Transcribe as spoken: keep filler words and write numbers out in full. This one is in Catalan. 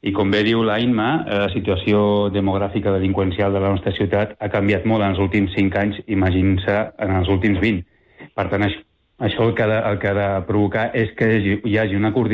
I com bé diu l'AINMA, la situació demogràfica delinqüencial de la nostra ciutat ha canviat molt en els últims cinc anys, imaginin-se en els últims vint. Per tant, això el que ha de, el que ha de provocar és que hi hagi una coordinació